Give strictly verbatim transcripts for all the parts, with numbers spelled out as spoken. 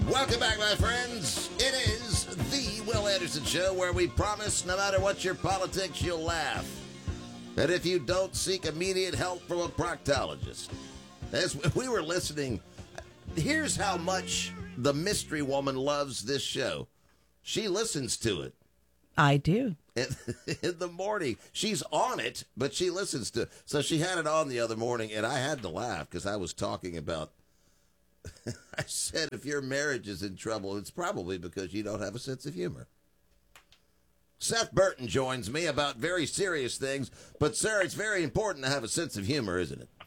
Welcome back, my friends. It is the Will Anderson Show, where we promise no matter what your politics, you'll laugh. And if you don't, seek immediate help from a proctologist. As we were listening, here's how much the mystery woman loves this show. She listens to it. I do. In, in the morning. She's on it, but she listens to it. So she had it on the other morning, and I had to laugh because I was talking about, I said, if your marriage is in trouble, it's probably because you don't have a sense of humor. Seth Burton joins me about very serious things, but, sir, it's very important to have a sense of humor, isn't it?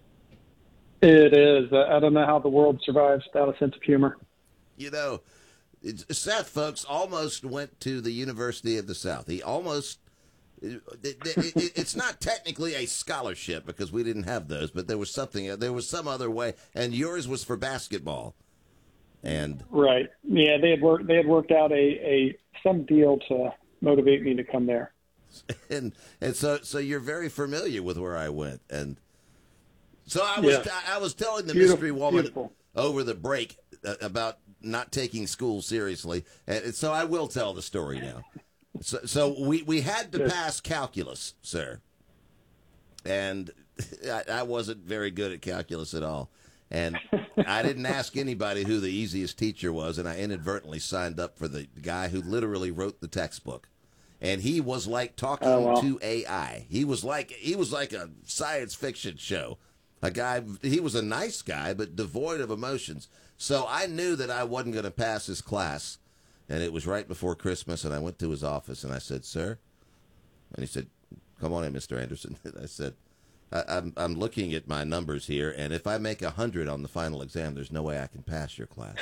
It is. I don't know how the world survives without a sense of humor. You know, it's, Seth, folks, almost went to the University of the South. He almost, it, it, it, it's not technically a scholarship because we didn't have those, but there was something, there was some other way, and yours was for basketball. And Right. Yeah, they had worked, they had worked out a, a some deal to motivate me to come there. And and so so you're very familiar with where I went, and so I was Yeah. I was telling the Beautiful, mystery woman beautiful. over the break uh, about not taking school seriously, and so I will tell the story now. So, so we we had to Good. pass calculus, sir, and I, I wasn't very good at calculus at all. And I didn't ask anybody who the easiest teacher was, and I inadvertently signed up for the guy who literally wrote the textbook. And he was like talking Oh, wow. to A I. He was like he was like a science fiction show. A guy, he was a nice guy, but devoid of emotions. So I knew that I wasn't going to pass his class. And it was right before Christmas, and I went to his office, and I said, "Sir?" And he said, "Come on in, Mister Anderson." And I said, I, I'm, I'm looking at my numbers here, and if I make one hundred on the final exam, there's no way I can pass your class.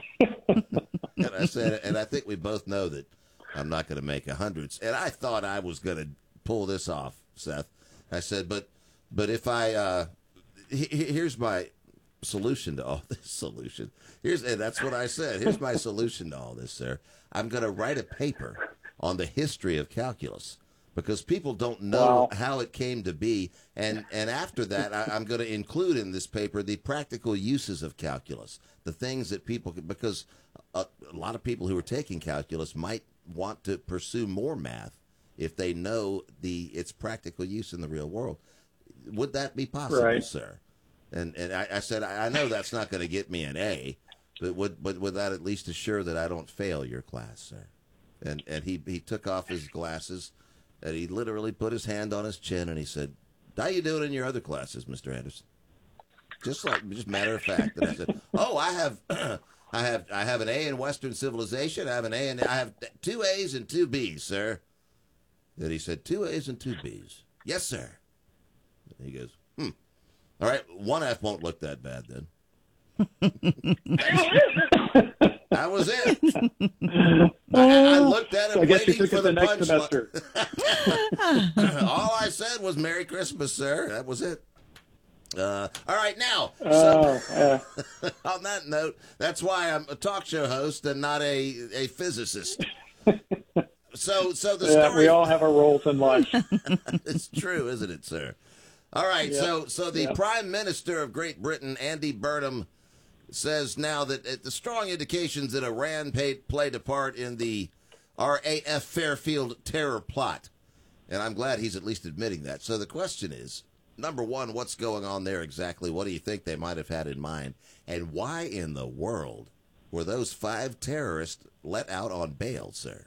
And I said, and I think we both know that I'm not going to make one hundred. And I thought I was going to pull this off, Seth. I said, but but if I, uh, he, here's my solution to all this solution. Here's and that's what I said. Here's my solution to all this, sir. I'm going to write a paper on the history of calculus, because people don't know Wow. how it came to be. And, and after that, I, I'm going to include in this paper the practical uses of calculus, the things that people, because a, a lot of people who are taking calculus might want to pursue more math if they know the its practical use in the real world. Would that be possible, Right. sir? And and I, I said, I, I know that's not going to get me an A, but would, but would that at least assure that I don't fail your class, sir? And, and he, he took off his glasses, and he literally put his hand on his chin, and he said, "How you doing in your other classes, Mister Anderson?" Just like, just matter of fact. And I said, "Oh, I have, I have, I have an A in Western civilization. I have an A, and I have two A's and two B's, sir." And he said, "Two A's and two B's." "Yes, sir." And he goes, "Hmm. All right, one F won't look that bad then." That was it. I, I looked at him So I guess you waiting took for it the the next semester. punchline. All I said was "Merry Christmas, sir." That was it. Uh, all right, now. Oh, So, uh, on that note, that's why I'm a talk show host and not a a physicist. So, so the yeah, story. we all have our roles in life. It's true, isn't it, sir? All right, Yep. so so the Yep. Prime Minister of Great Britain, Andy Burnham, says now that uh, the strong indications that Iran paid, played a part in the R A F Fairfield terror plot, and I'm glad he's at least admitting that. So the question is, number one, what's going on there exactly? What do you think they might have had in mind? And why in the world were those five terrorists let out on bail, sir?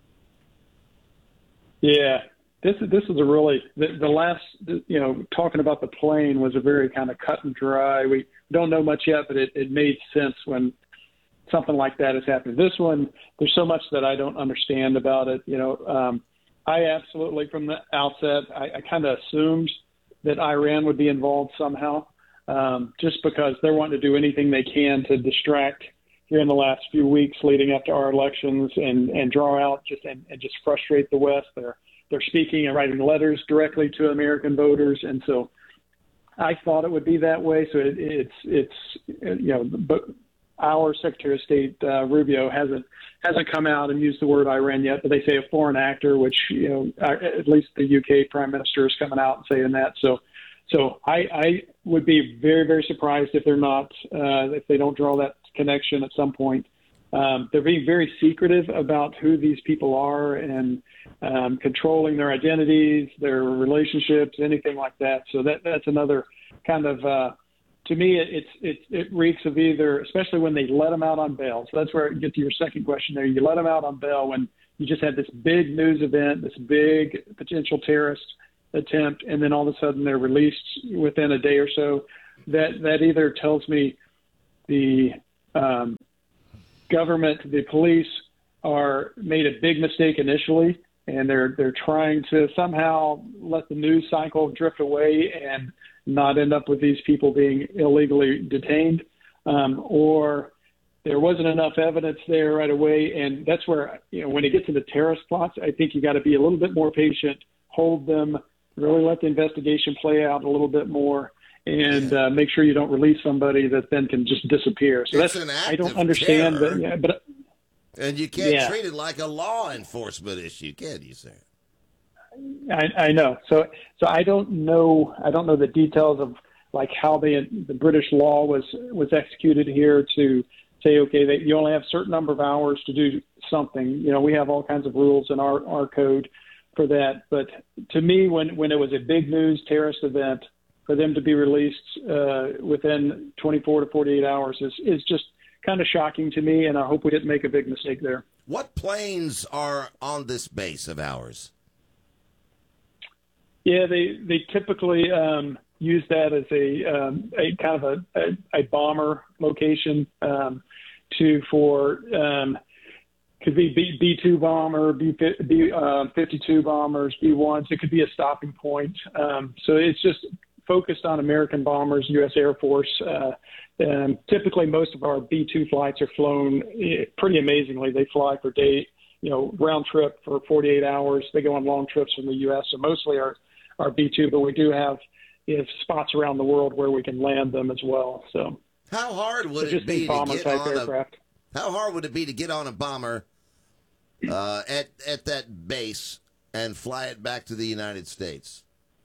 Yeah, this is this is a really the, the last you know talking about the plane was a very kind of cut and dry. We don't know much yet, but it, it made sense when something like that is happening. This one, there's so much that I don't understand about it. You know, um, I absolutely from the outset I, I kind of assumed that Iran would be involved somehow, um, just because they're wanting to do anything they can to distract here in the last few weeks leading up to our elections and, and draw out just and, and just frustrate the West. They're they're speaking and writing letters directly to American voters, and so I thought it would be that way. So it, it's it's you know, but our Secretary of State uh, Rubio hasn't hasn't come out and used the word Iran yet, but they say a foreign actor, which you know at least the U K Prime Minister is coming out and saying that. So. So I, I would be very, very surprised if they're not, uh, if they don't draw that connection at some point. Um, they're being very secretive about who these people are and um, controlling their identities, their relationships, anything like that. So that that's another kind of, uh, to me, it, it's it, it reeks of either, especially when they let them out on bail. So that's where I get to your second question there. You let them out on bail when you just had this big news event, this big potential terrorist attempt, and then all of a sudden they're released within a day or so. That that either tells me the um, government, the police, are made a big mistake initially, and they're they're trying to somehow let the news cycle drift away and not end up with these people being illegally detained, um, or there wasn't enough evidence there right away. And that's where, you know, when it gets into terrorist plots, I think you got to be a little bit more patient, hold them, really let the investigation play out a little bit more, and uh, make sure you don't release somebody that then can just disappear. So it's that's, an act I don't of understand, terror, but, yeah, but and you can't yeah. treat it like a law enforcement issue, can you, sir? I, I know. So, so I don't know. I don't know the details of like how they, the British law was was executed here to say, okay, that you only have a certain number of hours to do something. You know, we have all kinds of rules in our, our code for that. But to me, when when it was a big news terrorist event, for them to be released uh, within twenty-four to forty-eight hours is is just kind of shocking to me. And I hope we didn't make a big mistake there. What planes are on this base of ours? Yeah, they they typically um, use that as a, um, a kind of a, a, a bomber location um, to for um, could be B, B2 bomber, B, B uh, fifty-two bombers, B ones. It could be a stopping point. Um, so it's just focused on American bombers, U S Air Force. Uh, and typically, most of our B two flights are flown pretty amazingly. They fly for day, you know, round trip for forty-eight hours. They go on long trips from the U S. So mostly our our B two, but we do have you know, spots around the world where we can land them as well. So how hard would so it be to get on aircraft. a how hard would it be to get on a bomber uh, at at that base and fly it back to the United States?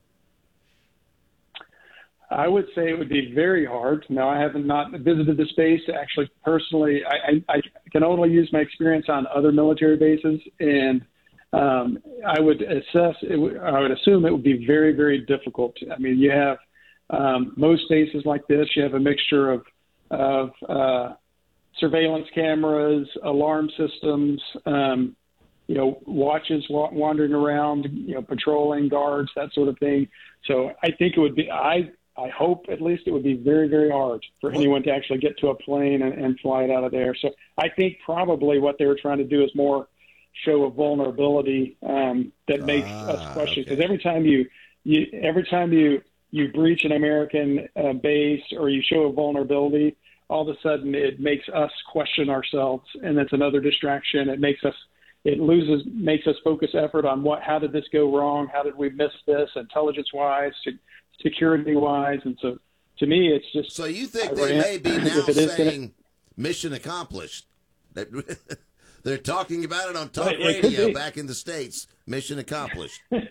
I would say it would be very hard. Now, I haven't not visited the space. Actually, personally, I, I, I can only use my experience on other military bases, and Um, I would assess, it w- I would assume it would be very, very difficult. I mean, you have um, most bases like this, you have a mixture of, of uh, surveillance cameras, alarm systems, um, you know, watches wa- wandering around, you know, patrolling guards, that sort of thing. So I think it would be, I, I hope at least it would be very, very hard for anyone to actually get to a plane and, and fly it out of there. So I think probably what they were trying to do is more show a vulnerability um, that makes ah, us question. Because okay. every time you, you, every time you, you breach an American uh, base or you show a vulnerability, all of a sudden it makes us question ourselves, and that's another distraction. It makes us, it loses, makes us focus effort on what, how did this go wrong? How did we miss this, intelligence-wise, security-wise? And so, to me, it's just. So you think I they ran, may be now saying gonna, mission accomplished? They're talking about it on talk it radio back in the States. Mission accomplished. Yeah,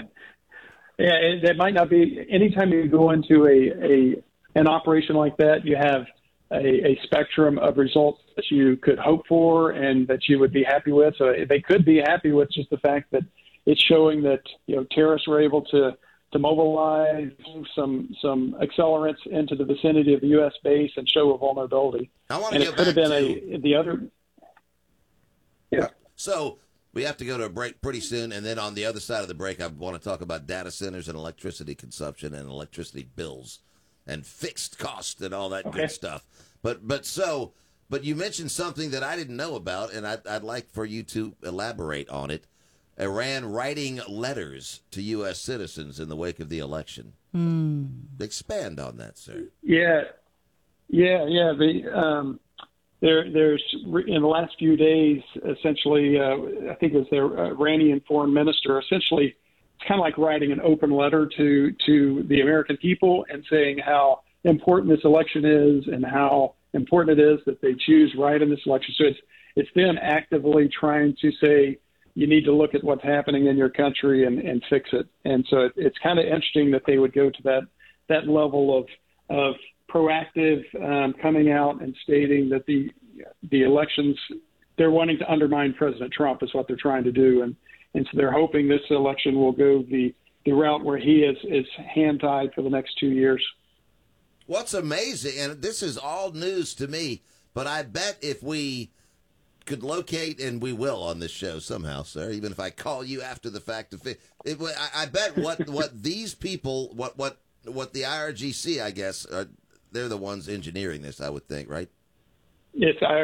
it, that might not be. Anytime you go into a, a an operation like that, you have a, a spectrum of results that you could hope for and that you would be happy with. So they could be happy with just the fact that it's showing that you know terrorists were able to to mobilize some some accelerants into the vicinity of the U S base and show a vulnerability. I want to and go it could have back been to a the other. Yeah. So we have to go to a break pretty soon, and then on the other side of the break, I want to talk about data centers and electricity consumption and electricity bills and fixed cost and all that Okay. good stuff. But but so but you mentioned something that I didn't know about, and I'd, I'd like for you to elaborate on it. Iran writing letters to U S citizens in the wake of the election. Mm. Expand on that, sir. Yeah, yeah, yeah. The um, there, there's in the last few days, essentially, uh, I think it was their Iranian foreign minister. Essentially, it's kind of like writing an open letter to to the American people and saying how important this election is and how important it is that they choose right in this election. So it's it's them actively trying to say, you need to look at what's happening in your country and, and fix it. And so it, it's kind of interesting that they would go to that that level of of proactive, um, coming out and stating that the the elections, they're wanting to undermine President Trump is what they're trying to do, and and so they're hoping this election will go the the route where he is is hand tied for the next two years. What's amazing, and this is all news to me, but I bet if we could locate, and we will on this show somehow, sir, even if I call you after the fact, of it, it, I, I bet what, what these people, what what what the I R G C, I guess, are, they're the ones engineering this, I would think, right? Yes, I